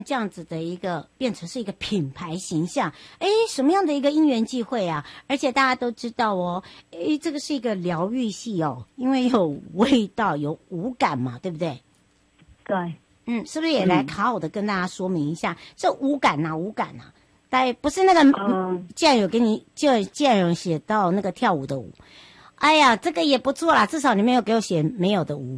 这样子的一个变成是一个品牌形象，什么样的一个因缘际会啊？而且大家都知道哦，这个是一个疗愈系哦，因为有味道有五感嘛，对不对？ 对， 是不是也来好好的跟大家说明一下，这五感啊，大概不是那个，既然有写到那个跳舞的舞，哎呀，这个也不错啦，至少你没有给我写没有的舞。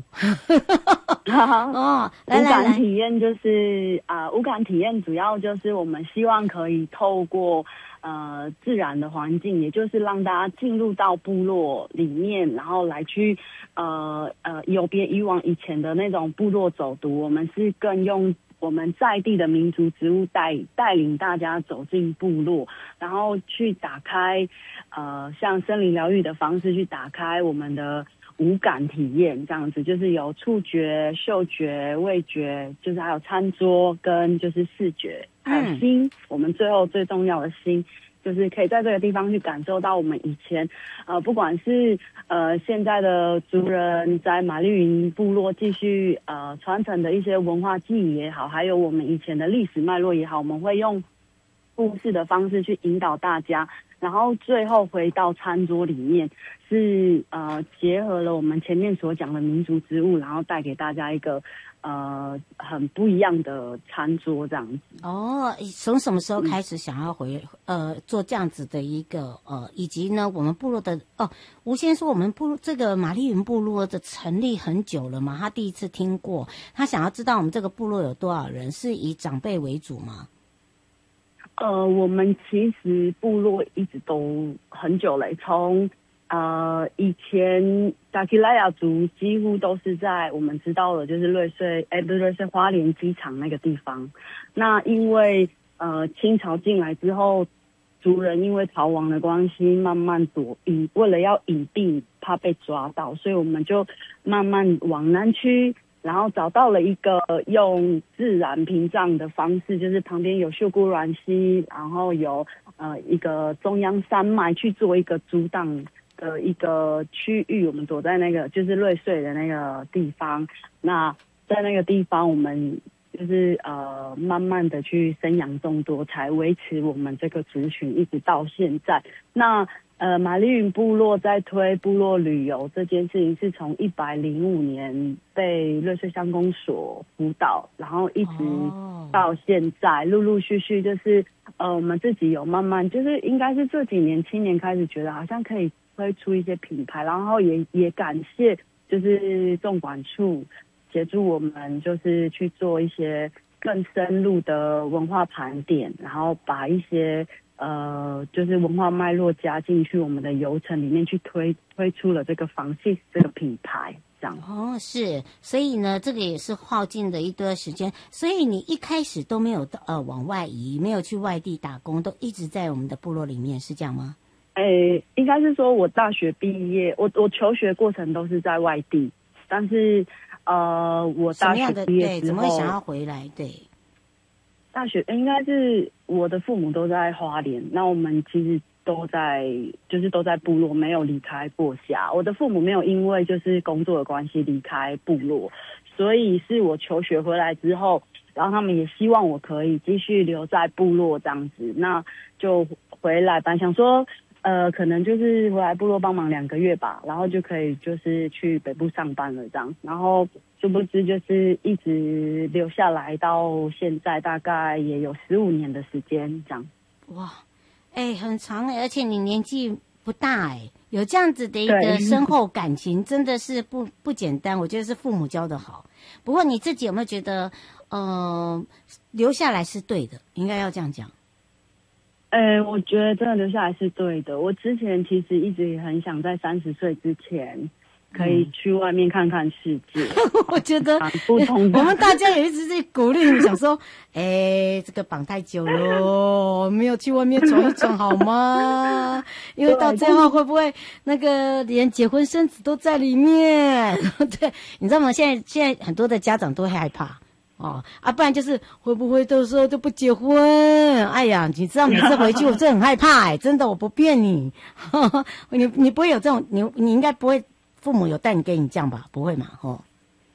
哦，五感体验就是五感体验主要就是我们希望可以透过自然的环境，也就是让大家进入到部落里面，然后来去有别以往以前的那种部落走读，我们是更用我们在地的民族植物带领大家走进部落，然后去打开像森林疗愈的方式去打开我们的五感体验，这样子就是有触觉、嗅觉、味觉，就是还有餐桌跟就是视觉，还有心。我们最后最重要的心，就是可以在这个地方去感受到我们以前不管是现在的族人在马丽云部落继续传承的一些文化记忆也好，还有我们以前的历史脉络也好，我们会用故事的方式去引导大家，然后最后回到餐桌里面是结合了我们前面所讲的民族植物，然后带给大家一个很不一样的餐桌这样子。 哦，从什么时候开始想要做这样子的一个以及呢我们部落的吴先说我们部落这个马丽云部落的成立很久了嘛，他第一次听过，他想要知道我们这个部落有多少人，是以长辈为主吗？ 我们其实部落一直都很久了，从以前达基莱雅族几乎都是在我们知道的，就是瑞穗花莲机场那个地方。那因为清朝进来之后，族人因为逃亡的关系，慢慢为了要隐蔽，怕被抓到，所以我们就慢慢往南区。然后找到了一个用自然屏障的方式，就是旁边有秀姑峦溪，然后有一个中央山脉去做一个阻挡的一个区域。我们躲在那个就是瑞穗的那个地方。那在那个地方，我们就是慢慢的去生养众多，才维持我们这个族群一直到现在。那马丽云部落在推部落旅游这件事情，是从105年被瑞穗乡公所辅导，然后一直到现在，陆陆续续就是我们自己有慢慢，就是应该是这几年青年开始觉得好像可以推出一些品牌，然后也感谢就是纵管处协助我们，就是去做一些更深入的文化盘点，然后把一些就是文化脉络加进去我们的游程里面，去推出了这个房系这个品牌，这样。 是，所以呢，这个也是耗尽了一段时间。所以你一开始都没有往外移，没有去外地打工，都一直在我们的部落里面，是这样吗？ 应该是说我大学毕业，我求学过程都是在外地，但是我大学毕业之后怎么会想要回来？对。 大学应该是我的父母都在花莲，那我们其实都在部落，没有离开过家。我的父母没有因为就是工作的关系离开部落，所以是我求学回来之后，然后他们也希望我可以继续留在部落这样子，那就回来吧，想说可能就是回来部落帮忙2个月吧，然后就可以就是去北部上班了这样，然后殊不知就是一直留下来到现在，大概也有15年的时间这样。 哇，很长而且你年纪不大有这样子的一个深厚感情，真的是不简单。我觉得是父母教的好。不过你自己有没有觉得留下来是对的？应该要这样讲。 我觉得真的留下来是对的。我之前其实一直也很想在30岁之前可以去外面看看世界。 我觉得不同的我们大家也一直在鼓励你，想说这个绑太久了，没有去外面闯一闯好吗？因为到最后会不会那个连结婚生子都在里面？对，你知道吗？现在很多的家长都会害怕不然就是会不会到时候就不结婚？哎呀，你知道每次回去我真的很害怕真的，我不骗你。你不会有这种，你应该不会，父母有带你跟你这样吧？不会嘛？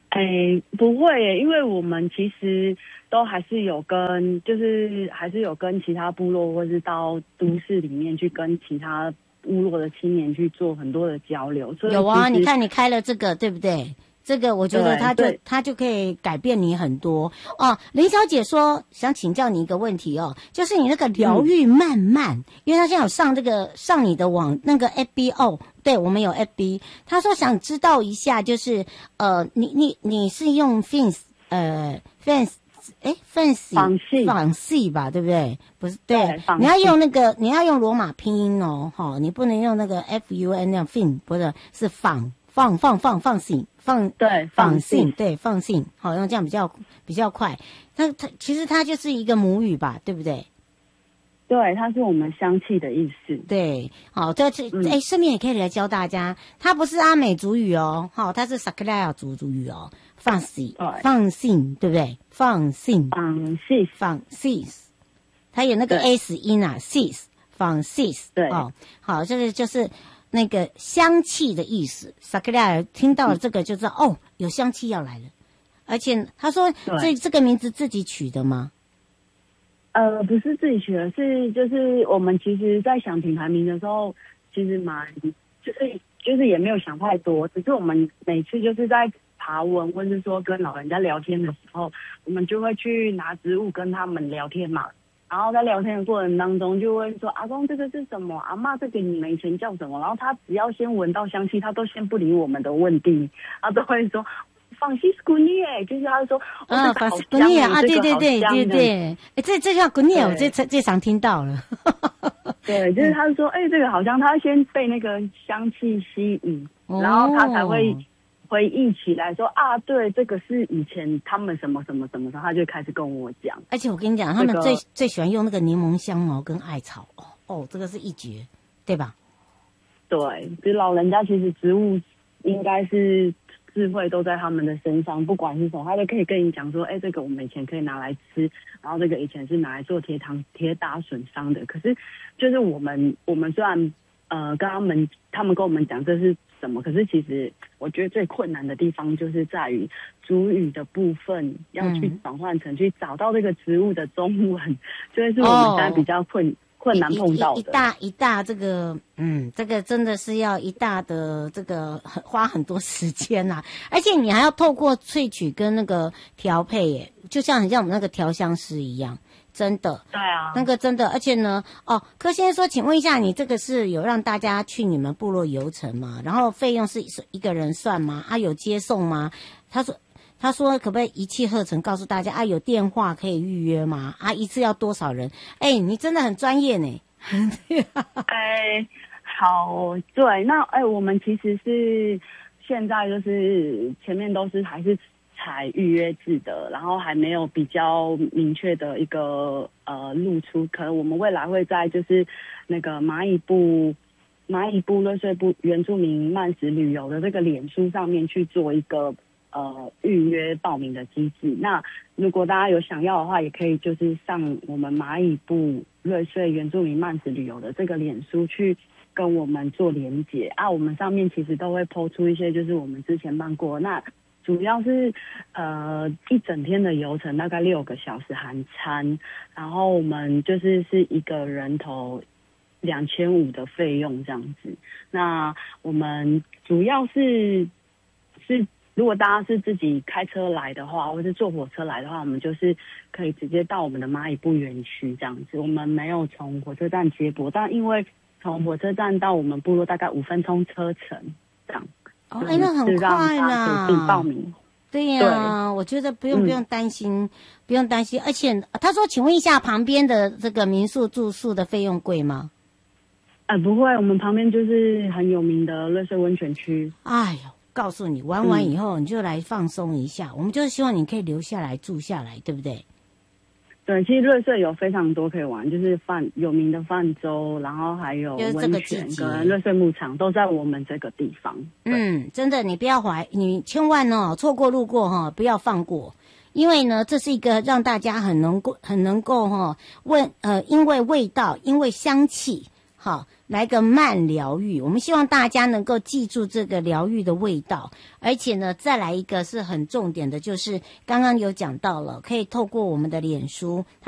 不会耶，因为我们其实都还是有跟，就是还是有跟其他部落，或是到都市里面去跟其他部落的青年去做很多的交流。所以有啊，你看你开了这个，对不对？这个我觉得它就可以改变你很多哦。林小姐说想请教你一个问题哦，就是你那个疗愈慢慢，因为她现在有上你的网那个 FB 哦，对我们有 FB， 她说想知道一下，就是你是用 Fancy 仿系吧，对不对？不是，对，你要用你要用罗马拼音哦，哈，你不能用那个 FUN 那样 fin， 不是，是放信。放信，对，放信，好，用这样比较快。它其实它就是一个母语吧，对不对？ 对，它是我们香气的意思。 对，好，顺便也可以来教大家，它不是阿美族语哦，好，它是萨克拉雅族语哦，放信，对不对？放信，它有那个 s 音啊 ，sis， 放 sis， 对，哦，好，这个就是那个香气的意思。萨克拉听到了这个就知道，哦，有香气要来了。而且他说这个名字自己取的吗？ 不是自己取的，就是我们其实在想品牌名的时候，其实就是也没有想太多，只是我们每次就是在爬文或是说跟老人家聊天的时候，我们就会去拿植物跟他们聊天嘛。然后在聊天的过程当中，就会说阿公这个是什么，阿嬷这个你们以前叫什么？然后他只要先闻到香气，他都先不理我们的问题，他都会说法西斯古尼耶，就是他说法西斯古尼啊，对，这叫古尼，我最常听到了。 对，就是他说这个好像他先被那个香气吸引，然后他才会回忆起来说啊，对，这个是以前他们什么什么什么，他就开始跟我讲。 而且我跟你讲，他们最喜欢用那个柠檬香茅跟艾草这个是一绝，对吧？ 对，就老人家其实植物应该是智慧都在他们的身上，不管是什么，他都可以跟你讲说，这个我们以前可以拿来吃，然后这个以前是拿来做铁打损伤的。可是就是我们虽然跟他们跟我们讲这是什么，可是其实我觉得最困难的地方就是在于族语的部分要去转换成去找到这个植物的中文，这是我们现在比较困难碰到的。 一大这个这个真的是要一大的这个花很多时间啊，而且你还要透过萃取跟那个调配耶，就像很像我们那个调香师一样。真的， 对啊， 那个真的，而且呢，柯先生说，请问一下，你这个是有让大家去你们部落游程吗？然后费用是一个人算吗？有接送吗？他说可不可以一气呵成告诉大家有电话可以预约吗？一次要多少人？你真的很专业呢。 好，对，那我们其实是现在就是前面都是还是采预约制的，然后还没有比较明确的一个露出，可能我们未来会在就是那个蚂蚁部瑞穗部原住民慢食旅游的这个脸书上面去做一个预约报名的机制。那如果大家有想要的话，也可以就是上我们蚂蚁部瑞穗原住民慢食旅游的这个脸书去跟我们做连结啊。我们上面其实都会 po 出一些就是我们之前办过，那主要是一整天的游程，大概6个小时含餐，然后我们就是一个人头2500的费用这样子。那我们主要是如果大家是自己开车来的话，或是坐火车来的话，我们就是可以直接到我们的蚂蚁部园区这样子。我们没有从火车站接驳，但因为从火车站到我们部落大概5分钟车程这样。 那很快啦， 可以报名。 对呀，我觉得不用担心，不用担心。而且他说，请问一下，旁边的这个民宿住宿的费用贵吗？ 不会，我们旁边就是很有名的瑞穗温泉区。 哎呦，告诉你，玩完以后你就来放松一下，我们就是希望你可以留下来住下来，对不对？ 对，其实瑞穗有非常多可以玩，就是有名的泛舟，然后还有温泉跟瑞穗牧场都在我们这个地方。 真的，你不要你千万错过路过不要放过，因为呢，这是一个让大家很能够因为味道，因为香气， 好，来个慢疗愈，我们希望大家能够记住这个疗愈的味道，而且呢，再来一个是很重点的，就是刚刚有讲到了，可以透过我们的脸书。